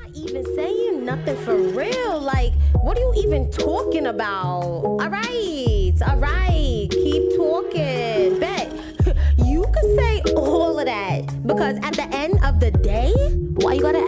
even saying nothing for real. Like, what are you even talking about? All right, keep talking. Bet. You could say all of that because at the end of the day, why you gotta